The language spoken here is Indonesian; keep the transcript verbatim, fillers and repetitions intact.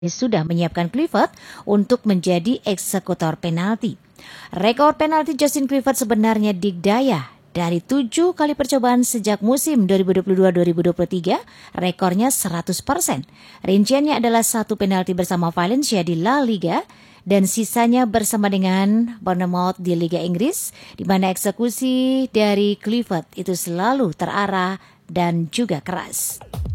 sudah menyiapkan Kluivert untuk menjadi eksekutor penalti. Rekor penalti Justin Kluivert sebenarnya digdaya. Dari tujuh kali percobaan sejak musim dua ribu dua puluh dua dua ribu dua puluh tiga, rekornya seratus persen. Rinciannya adalah satu penalti bersama Valencia di La Liga dan sisanya bersama dengan Bournemouth di Liga Inggris, di mana eksekusi dari Kluivert itu selalu terarah dan juga keras.